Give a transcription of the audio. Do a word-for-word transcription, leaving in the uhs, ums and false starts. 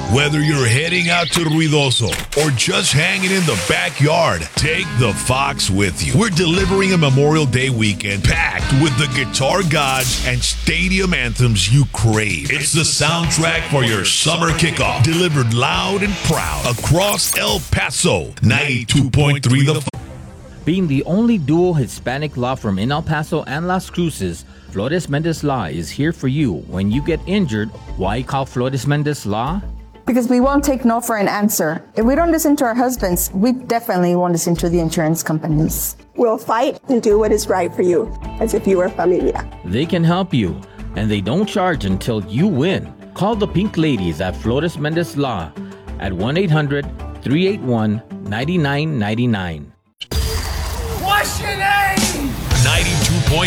Whether you're heading out to Ruidoso or just hanging in the backyard, take the Fox with you. We're delivering a Memorial Day weekend packed with the guitar gods and stadium anthems you crave. It's the soundtrack for your summer kickoff, delivered loud and proud across El Paso. ninety-two point three The Fox. Being the only dual Hispanic law firm in El Paso and Las Cruces, Flores Mendez Law is here for you when you get injured. Why call Flores Mendez Law? Because we won't take no for an answer. If we don't listen to our husbands, we definitely won't listen to the insurance companies. We'll fight and do what is right for you, as if you were familia. They can help you, and they don't charge until you win. Call the Pink Ladies at Flores Mendez Law at one eight hundred, three eight one, nine nine nine nine. What's your name? ninety